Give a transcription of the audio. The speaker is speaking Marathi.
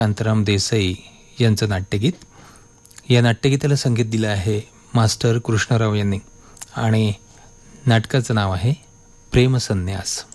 शांताराम देसाई यांचं नाट्यगीत. या नाट्यगीताला संगीत दिलं आहे मास्टर कृष्णराव यांनी आणि नाटकाचं नाव आहे प्रेमसन्यास.